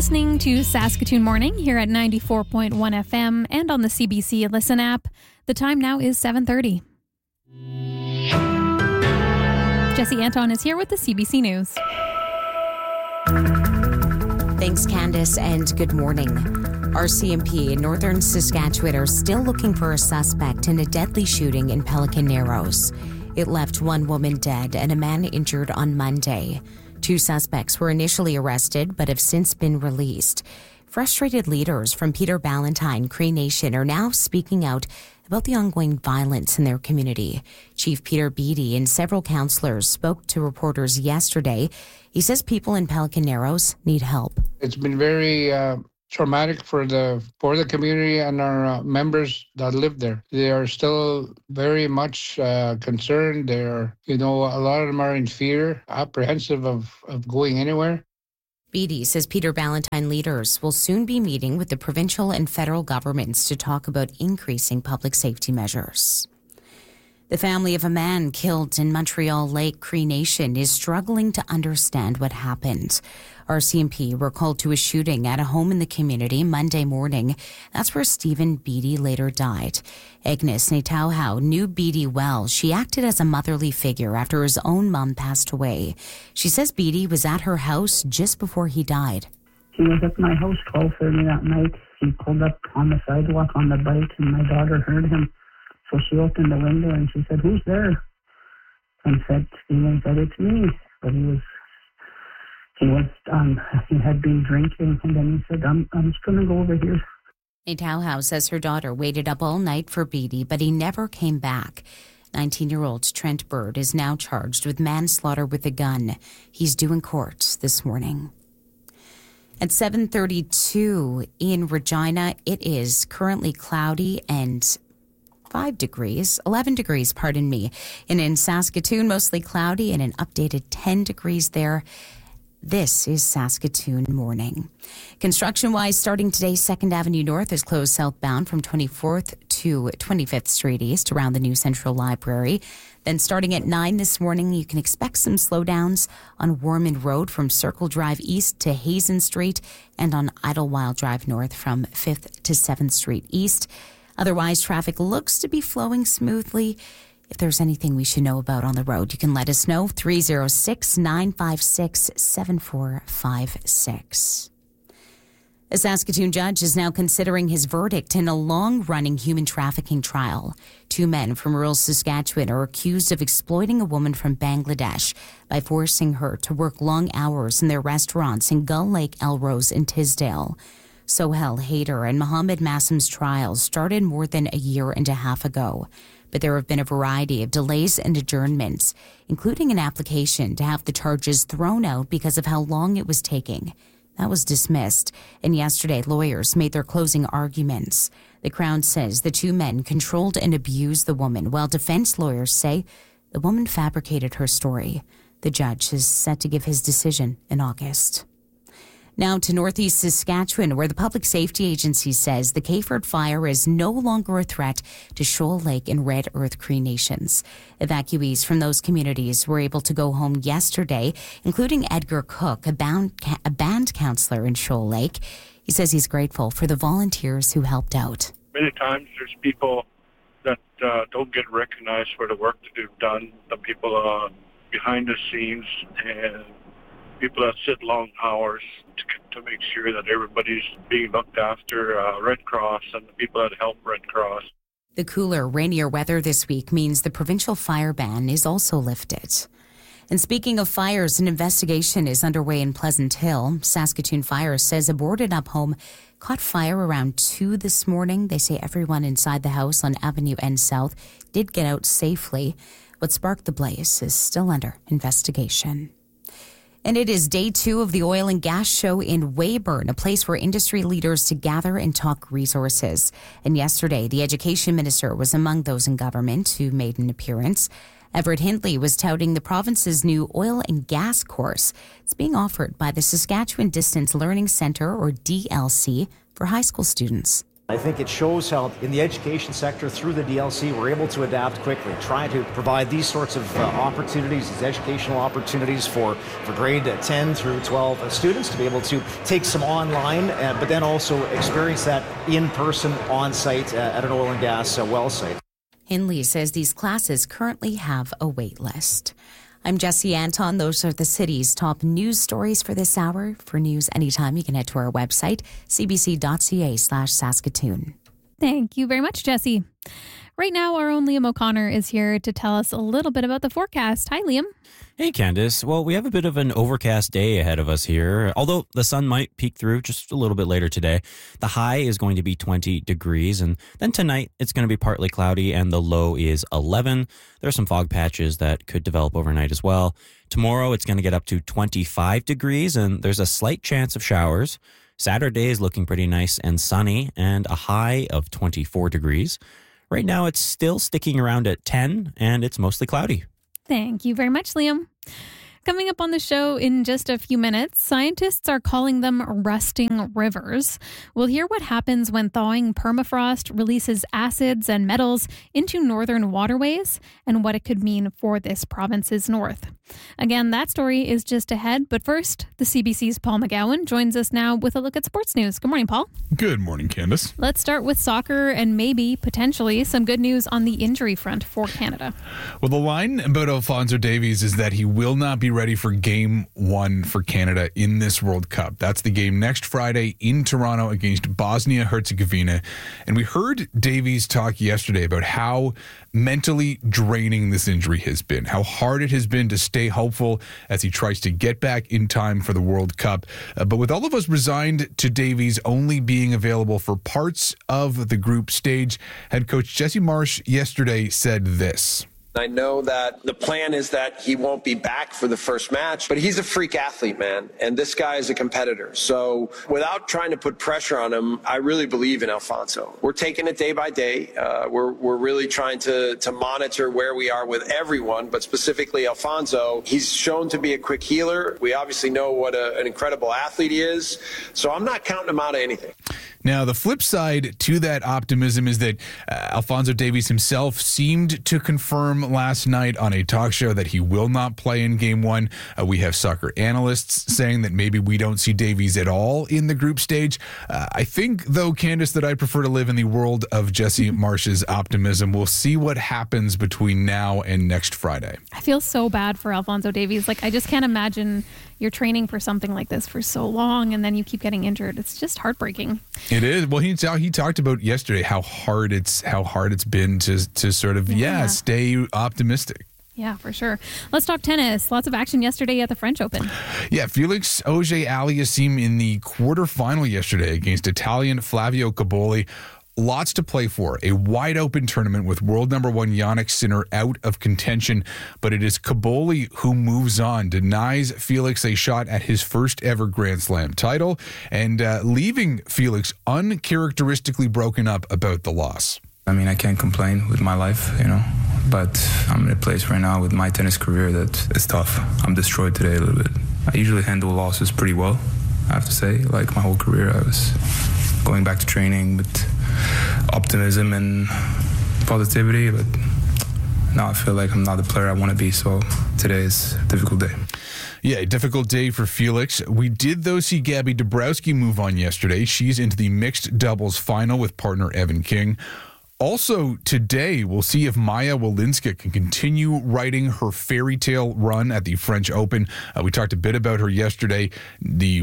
listening to Saskatoon Morning here at 94.1 FM and on the CBC Listen app. The time now is 7:30. Jesse Anton is here with the CBC News. Thanks, Candice, and good morning. RCMP in northern Saskatchewan are still looking for a suspect in a deadly shooting in Pelican Narrows. It left one woman dead and a man injured on Monday. Two suspects were initially arrested but have since been released. Frustrated leaders from Peter Ballantine Cree Nation are now speaking out about the ongoing violence in their community. Chief Peter Beattie and several councillors spoke to reporters yesterday. He says people in Pelican Narrows need help. It's been very traumatic for the community and our members that live there. They are still very much concerned. They're, a lot of them are in fear, apprehensive of going anywhere. Beattie says Peter Ballantine leaders will soon be meeting with the provincial and federal governments to talk about increasing public safety measures. The family of a man killed in Montreal Lake Cree Nation is struggling to understand what happened. RCMP were called to a shooting at a home in the community Monday morning. That's where Stephen Beattie later died. Agnes Netauhau knew Beattie well. She acted as a motherly figure after his own mom passed away. She says Beattie was at her house just before he died. He was at my house 12:30 that night. He pulled up on the sidewalk on the bike and my daughter heard him. So she opened the window and she said, "Who's there?" And Stephen said, "It's me." But he had been drinking, and then he said, I'm just going to go over here. Netauhau says her daughter waited up all night for Beattie, but he never came back. 19-year-old Trent Bird is now charged with manslaughter with a gun. He's due in court this morning. At 7:32 in Regina, it is currently cloudy and 11 degrees, And in Saskatoon, mostly cloudy and an updated 10 degrees there. This is Saskatoon Morning. Construction-wise, starting today, 2nd Avenue North is closed southbound from 24th to 25th Street East around the new Central Library. Then starting at 9 this morning, you can expect some slowdowns on Warman Road from Circle Drive East to Hazen Street and on Idlewild Drive North from 5th to 7th Street East. Otherwise, traffic looks to be flowing smoothly. If there's anything we should know about on the road, you can let us know. 306-956-7456. A Saskatoon judge is now considering his verdict in a long-running human trafficking trial. Two men from rural Saskatchewan are accused of exploiting a woman from Bangladesh by forcing her to work long hours in their restaurants in Gull Lake, Elrose, and Tisdale. Sohel Haider and Mohammed Massim's trials started more than a year and a half ago. But there have been a variety of delays and adjournments, including an application to have the charges thrown out because of how long it was taking. That was dismissed, and yesterday lawyers made their closing arguments. The Crown says the two men controlled and abused the woman, while defense lawyers say the woman fabricated her story. The judge is set to give his decision in August. Now to northeast Saskatchewan, where the Public Safety Agency says the Kayford fire is no longer a threat to Shoal Lake and Red Earth Cree Nations. Evacuees from those communities were able to go home yesterday, including Edgar Cook, a band counselor in Shoal Lake. He says he's grateful for the volunteers who helped out. Many times there's people that don't get recognized for the work that they've done, the people behind the scenes and people that sit long hours to make sure that everybody's being looked after, Red Cross and the people that help Red Cross. The cooler, rainier weather this week means the provincial fire ban is also lifted. And speaking of fires, an investigation is underway in Pleasant Hill. Saskatoon Fire says a boarded-up home caught fire around 2 this morning. They say everyone inside the house on Avenue N South did get out safely. What sparked the blaze is still under investigation. And it is day 2 of the oil and gas show in Weyburn, a place for industry leaders to gather and talk resources. And yesterday, the education minister was among those in government who made an appearance. Everett Hindley was touting the province's new oil and gas course. It's being offered by the Saskatchewan Distance Learning Centre, or DLC, for high school students. I think it shows how in the education sector through the DLC we're able to adapt quickly, trying to provide these sorts of opportunities, these educational opportunities for grade 10 through 12 students to be able to take some online, but then also experience that in person on site at an oil and gas well site. Hindley says these classes currently have a wait list. I'm Jesse Anton. Those are the city's top news stories for this hour. For news anytime, you can head to our website, cbc.ca/Saskatoon. Thank you very much, Jesse. Right now, our own Liam O'Connor is here to tell us a little bit about the forecast. Hi, Liam. Hey, Candace. Well, we have a bit of an overcast day ahead of us here, although the sun might peek through just a little bit later today. The high is going to be 20 degrees, and then tonight it's going to be partly cloudy, and the low is 11. There are some fog patches that could develop overnight as well. Tomorrow it's going to get up to 25 degrees, and there's a slight chance of showers. Saturday is looking pretty nice and sunny, and a high of 24 degrees. Right now it's still sticking around at 10, and it's mostly cloudy. Thank you very much, Liam. Coming up on the show in just a few minutes, scientists are calling them rusting rivers. We'll hear what happens when thawing permafrost releases acids and metals into northern waterways and what it could mean for this province's north. Again, that story is just ahead, but first, the CBC's Paul McGowan joins us now with a look at sports news. Good morning, Paul. Good morning, Candace. Let's start with soccer and maybe, potentially, some good news on the injury front for Canada. Well, the line about Alphonso Davies is that he will not be ready for Game 1 for Canada in this World Cup. That's the game next Friday in Toronto against Bosnia-Herzegovina. And we heard Davies talk yesterday about how mentally draining this injury has been, how hard it has been to stay hopeful as he tries to get back in time for the World Cup. But with all of us resigned to Davies only being available for parts of the group stage, head coach Jesse Marsch yesterday said this. I know that the plan is that he won't be back for the first match, but he's a freak athlete, man. And this guy is a competitor. So without trying to put pressure on him, I really believe in Alphonso. We're taking it day by day. We're really trying to monitor where we are with everyone, but specifically Alphonso. He's shown to be a quick healer. We obviously know what an incredible athlete he is. So I'm not counting him out of anything. Now, the flip side to that optimism is that Alphonso Davies himself seemed to confirm last night on a talk show that he will not play in Game 1. We have soccer analysts saying that maybe we don't see Davies at all in the group stage. I think, though, Candace, that I prefer to live in the world of Jesse Marsch's optimism. We'll see what happens between now and next Friday. I feel so bad for Alphonso Davies. I just can't imagine you're training for something like this for so long and then you keep getting injured. It's just heartbreaking. It is. Well, he talked about yesterday how hard it's been to sort of stay optimistic. Yeah, for sure. Let's talk tennis. Lots of action yesterday at the French Open. Yeah, Felix Auger-Aliassime in the quarterfinal yesterday against Italian Flavio Cobolli. Lots to play for. A wide-open tournament with world number 1 Jannik Sinner out of contention, but it is Cobolli who moves on, denies Felix a shot at his first ever Grand Slam title, and leaving Felix uncharacteristically broken up about the loss. I mean, I can't complain with my life, but I'm in a place right now with my tennis career that it's tough. I'm destroyed today a little bit. I usually handle losses pretty well, I have to say. Like my whole career, I was going back to training with optimism and positivity, but now I feel like I'm not the player I want to be, so today is a difficult day. Yeah, a difficult day for Felix. We did, though, see Gabby Dabrowski move on yesterday. She's into the mixed doubles final with partner Evan King. Also today, we'll see if Maya Walinska can continue writing her fairy tale run at the French Open. We talked a bit about her yesterday, the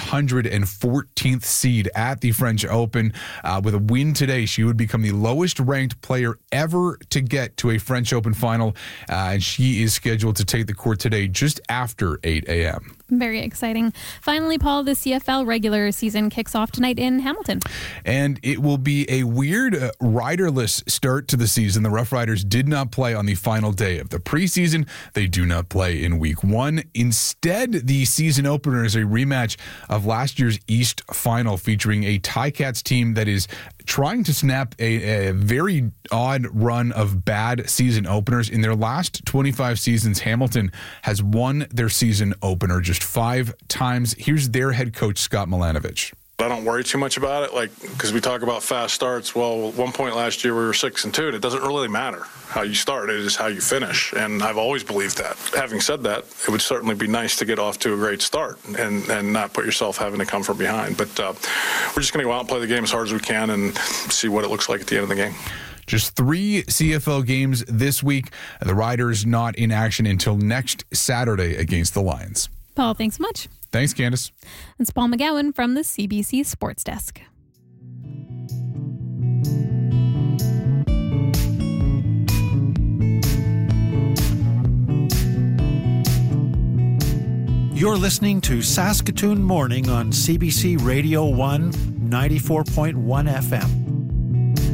114th seed at the French Open. With a win today, she would become the lowest ranked player ever to get to a French Open final. And she is scheduled to take the court today just after 8 a.m. Very exciting. Finally, Paul, the CFL regular season kicks off tonight in Hamilton. And it will be a weird riderless start to the season. The Rough Riders did not play on the final day of the preseason. They do not play in week 1. Instead, the season opener is a rematch of last year's East final featuring a Ticats team that is trying to snap a very odd run of bad season openers. In their last 25 seasons, Hamilton has won their season opener just 5 times. Here's their head coach, Scott Milanovich. I don't worry too much about it, because we talk about fast starts. Well, at one point last year we were 6-2, and it doesn't really matter how you start. It is how you finish, and I've always believed that. Having said that, it would certainly be nice to get off to a great start and not put yourself having to come from behind. But we're just going to go out and play the game as hard as we can and see what it looks like at the end of the game. Just 3 CFL games this week. The Riders not in action until next Saturday against the Lions. Paul, thanks so much. Thanks, Candace. It's Paul McGowan from the CBC Sports Desk. You're listening to Saskatoon Morning on CBC Radio 1, 94.1 FM.